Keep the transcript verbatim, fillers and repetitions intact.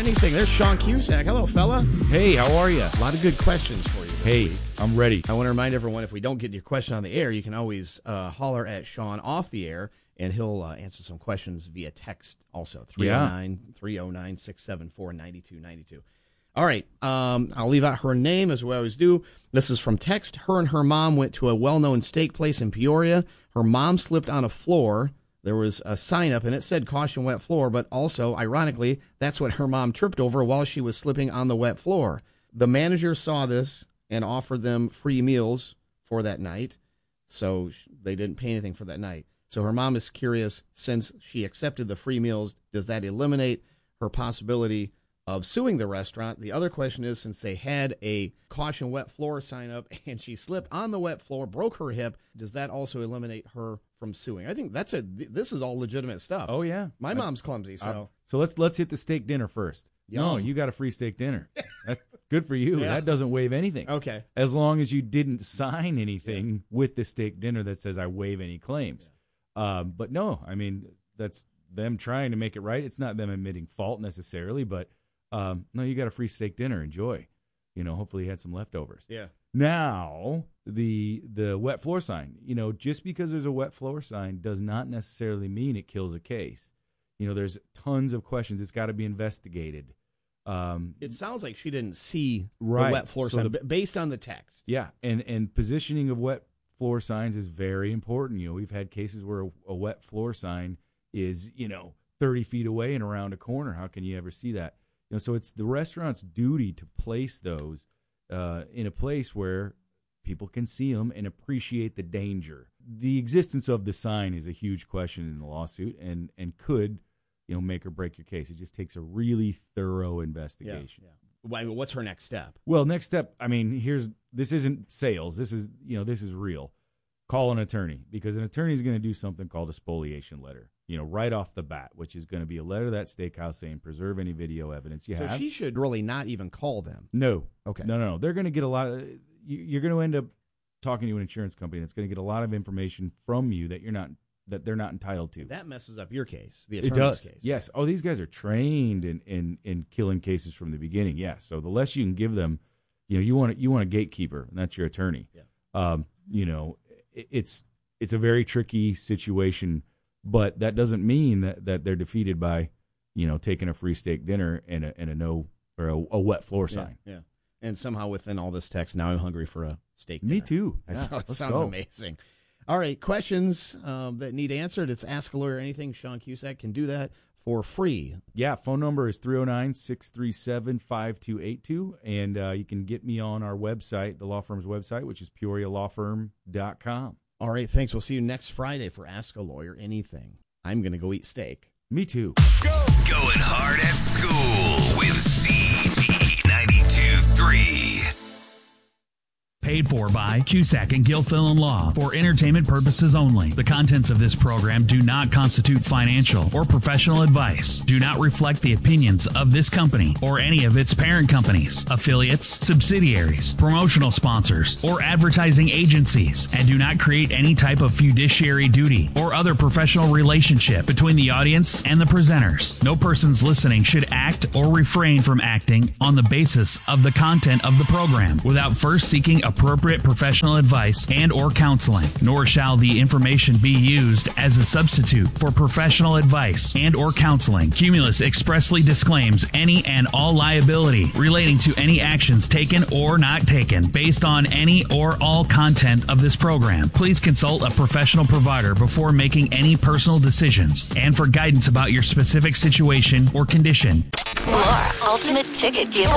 anything. There's Sean Cusack. Hello, fella. Hey, how are you? A lot of good questions for you this Hey, week. I'm ready. I want to remind everyone, if we don't get your question on the air, you can always uh, holler at Sean off the air, and he'll uh, answer some questions via text also. three oh nine, three oh nine, six seven four, nine two nine two. All right, um, I'll leave out her name, as we always do. This is from text. Her and her mom went to a well-known steak place in Peoria. Her mom slipped on a floor. There was a sign up, and it said caution wet floor, but also, ironically, that's what her mom tripped over while she was slipping on the wet floor. The manager saw this and offered them free meals for that night, so they didn't pay anything for that night. So her mom is curious, since she accepted the free meals, does that eliminate her possibility of suing the restaurant? The other question is, since they had a caution wet floor sign up and she slipped on the wet floor, broke her hip, does that also eliminate her from suing? I think that's a this is all legitimate stuff. Oh yeah, My I, mom's clumsy, so I, so let's let's hit the steak dinner first. Yum. No, you got a free steak dinner. That's good for you. Yeah. That doesn't waive anything. Okay. As long as you didn't sign anything yeah. with the steak dinner that says I waive any claims. Yeah. Um, but no, I mean, that's them trying to make it right. It's not them admitting fault necessarily, but um, no, you got a free steak dinner. Enjoy. You know, hopefully you had some leftovers. Yeah. Now, the the wet floor sign, you know, just because there's a wet floor sign does not necessarily mean it kills a case. You know, there's tons of questions. It's got to be investigated. Um, it sounds like she didn't see right. the wet floor so sign, the, based on the text. Yeah, and, and positioning of wet floor signs is very important. You know, we've had cases where a, a wet floor sign is, you know, thirty feet away and around a corner. How can you ever see that? You know, so it's the restaurant's duty to place those uh, in a place where people can see them and appreciate the danger. The existence of the sign is a huge question in the lawsuit, and, and could, you know, make or break your case. It just takes a really thorough investigation. Yeah, yeah. Why, what's her next step? Well, next step, I mean, here's this isn't sales. This is, you know, this is real. Call an attorney, because an attorney is going to do something called a spoliation letter, you know, right off the bat, which is going to be a letter to that steakhouse saying preserve any video evidence you so have. So she should really not even call them. No. Okay. No, no, no. They're going to get a lot of, you're going to end up talking to an insurance company that's going to get a lot of information from you that you're not, that they're not entitled to. That messes up your case, the attorney's it does. case. Yes. Oh, these guys are trained in, in, in killing cases from the beginning. Yes. So the less you can give them, you know, you want, you want a gatekeeper, and that's your attorney. Yeah. Um, you know, it, it's, it's a very tricky situation, but that doesn't mean that, that they're defeated by, you know, taking a free steak dinner and a, and a no, or a, a wet floor sign. Yeah, yeah. And somehow within all this text, now I'm hungry for a steak dinner. Me too. That Yeah, sounds go. amazing. All right, questions um, that need answered. It's Ask a Lawyer Anything. Sean Cusack can do that for free. Yeah, phone number is three oh nine, six three seven, five two eight two, and uh, you can get me on our website, the law firm's website, which is peoria law firm dot com. All right, thanks. We'll see you next Friday for Ask a Lawyer Anything. I'm going to go eat steak. Me too. Go. Going hard at school with C ninety-two three. Paid for by Cusack and Gilfillan Law for entertainment purposes only. The contents of this program do not constitute financial or professional advice, do not reflect the opinions of this company or any of its parent companies, affiliates, subsidiaries, promotional sponsors, or advertising agencies, and do not create any type of fiduciary duty or other professional relationship between the audience and the presenters. No persons listening should act or refrain from acting on the basis of the content of the program without first seeking a appropriate professional advice and or counseling, nor shall the information be used as a substitute for professional advice and or counseling. Cumulus expressly disclaims any and all liability relating to any actions taken or not taken based on any or all content of this program. Please consult a professional provider before making any personal decisions and for guidance about your specific situation or condition. More Ultimate Ticket Giveaway.